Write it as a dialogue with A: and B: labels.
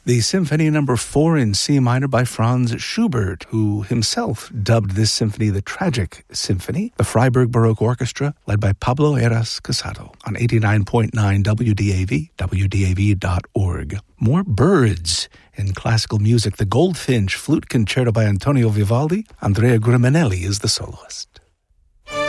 A: the Symphony No. 4 in C minor by Franz Schubert, who himself dubbed this symphony the Tragic Symphony. The Freiburg Baroque Orchestra, led by Pablo Heras Casado, on 89.9 WDAV, WDAV.org. More birds in classical music. The Goldfinch Flute Concerto by Antonio Vivaldi. Andrea Grimonelli is the soloist.